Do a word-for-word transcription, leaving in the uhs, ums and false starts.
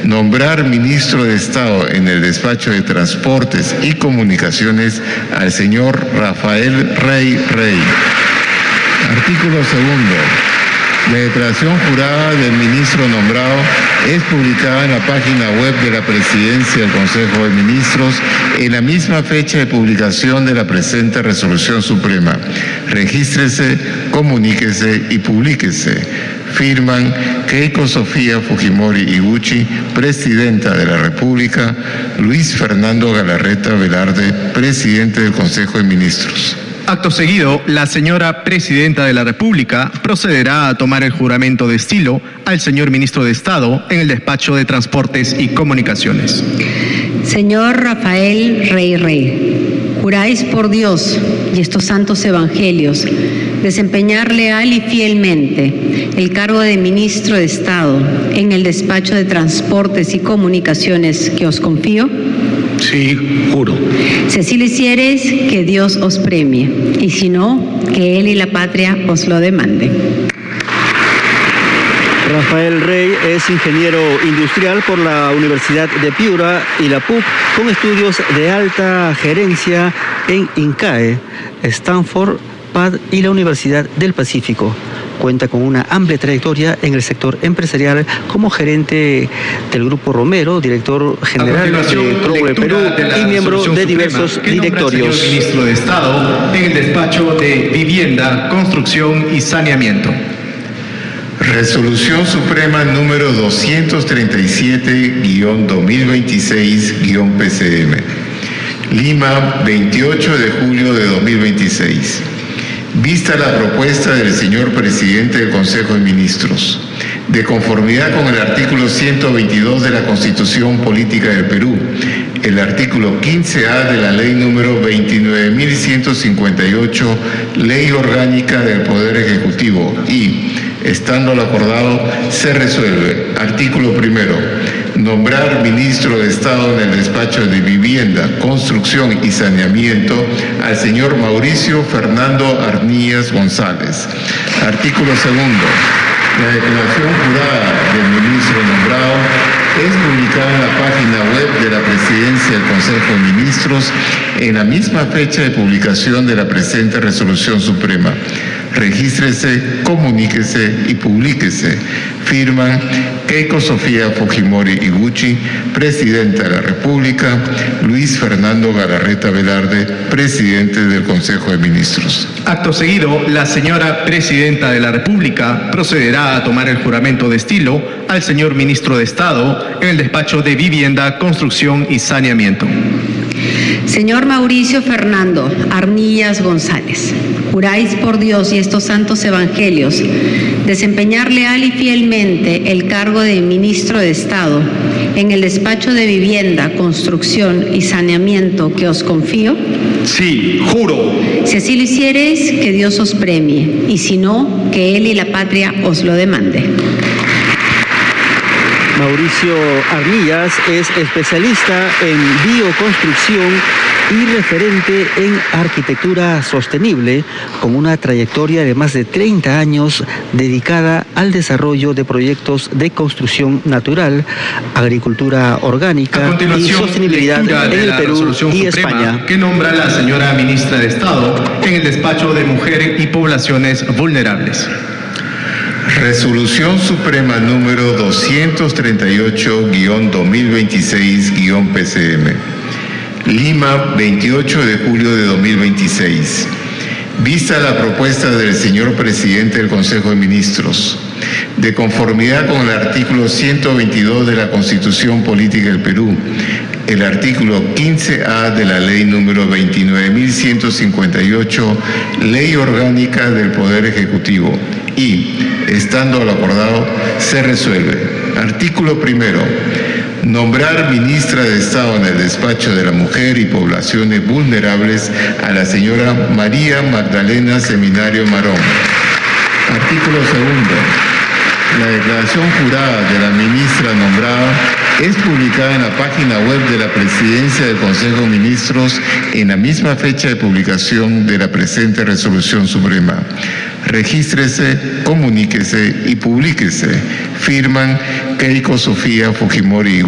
Nombrar ministro de Estado en el despacho de Transportes y Comunicaciones al señor Rafael Rey Rey. Artículo segundo. La declaración jurada del ministro nombrado es publicada en la página web de la Presidencia del Consejo de Ministros en la misma fecha de publicación de la presente resolución suprema. Regístrese, comuníquese y publíquese. Firman Keiko Sofía Fujimori Iguchi, Presidenta de la República, Luis Fernando Galarreta Velarde, Presidente del Consejo de Ministros. Acto seguido, la señora Presidenta de la República procederá a tomar el juramento de estilo al señor Ministro de Estado en el despacho de Transportes y Comunicaciones. Señor Rafael Rey Rey, juráis por Dios y estos santos evangelios desempeñar leal y fielmente el cargo de Ministro de Estado en el despacho de Transportes y Comunicaciones que os confío. Sí, juro. Si así lo hiciereis, que Dios os premie, y si no, que Él y la patria os lo demanden. Rafael Rey es ingeniero industrial por la Universidad de Piura y la P U C, con estudios de alta gerencia en INCAE, Stanford, P A D y la Universidad del Pacífico. Cuenta con una amplia trayectoria en el sector empresarial como gerente del Grupo Romero, director general de Crowe Perú y miembro de diversos directorios. El ministro de Estado en el despacho de Vivienda, Construcción y Saneamiento. Resolución Suprema número doscientos treinta y siete guión dos mil veintiséis guión P C M. Lima, veintiocho de julio de dos mil veintiséis. Vista la propuesta del señor Presidente del Consejo de Ministros, de conformidad con el artículo ciento veintidós de la Constitución Política del Perú, el artículo quince A de la Ley número veintinueve mil ciento cincuenta y ocho, Ley Orgánica del Poder Ejecutivo, y, estando lo acordado, se resuelve. Artículo primero. Nombrar ministro de Estado en el despacho de Vivienda, Construcción y Saneamiento al señor Mauricio Fernando Arnías González. Artículo segundo. La declaración jurada del ministro nombrado es publicada en la página web de la Presidencia del Consejo de Ministros en la misma fecha de publicación de la presente resolución suprema. Regístrese, comuníquese y publíquese. Firman Keiko Sofía Fujimori Iguchi, Presidenta de la República, Luis Fernando Galarreta Velarde, Presidente del Consejo de Ministros. Acto seguido, la señora Presidenta de la República procederá a tomar el juramento de estilo al señor Ministro de Estado en el despacho de Vivienda, Construcción y Saneamiento. Señor Mauricio Fernando Arnías González, juráis por Dios y estos santos evangelios desempeñar leal y fielmente el cargo de Ministro de Estado en el despacho de Vivienda, Construcción y Saneamiento que os confío. Sí, juro. Si así lo hiciereis, que Dios os premie, y si no, que Él y la patria os lo demande. Mauricio Arnías es especialista en bioconstrucción y referente en arquitectura sostenible, con una trayectoria de más de treinta años dedicada al desarrollo de proyectos de construcción natural, agricultura orgánica y sostenibilidad en el Perú y España. Que nombra la señora Ministra de Estado en el despacho de Mujer y Poblaciones Vulnerables. Resolución Suprema número doscientos treinta y ocho guión dos mil veintiséis guión P C M. Lima, veintiocho de julio de dos mil veintiséis. Vista la propuesta del señor Presidente del Consejo de Ministros, de conformidad con el artículo ciento veintidós de la Constitución Política del Perú, el artículo quince A de la Ley número veintinueve mil ciento cincuenta y ocho, Ley Orgánica del Poder Ejecutivo, y, estando lo acordado, se resuelve. Artículo primero. Nombrar ministra de Estado en el despacho de la Mujer y Poblaciones Vulnerables a la señora María Magdalena Seminario Marón. Artículo segundo. La declaración jurada de la ministra nombrada es publicada en la página web de la Presidencia del Consejo de Ministros en la misma fecha de publicación de la presente resolución suprema. Regístrese, comuníquese y publíquese. Firman Keiko Sofía Fujimori